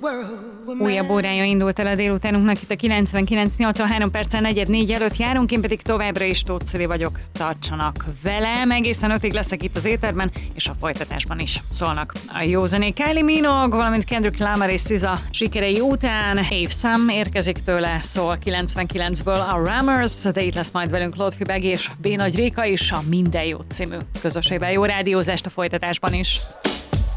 Újabb órája indult el a délutánunknak itt a 99-83 perccel 4:04 előtt járunk, én pedig továbbra is Tóth Cili vagyok. Tartsanak velem, egészen 5-ig leszek itt az éterben, és a folytatásban is szólnak a jó zenék. Kylie Minogue, valamint Kendrick Lamar és SZA sikerei után Ave Sam érkezik tőle, szól 99-ből a Rammers, de itt lesz majd velünk Lord Fibeg és B. Nagy Réka is a Minden Jót című közösségben. Jó rádiózást a folytatásban is!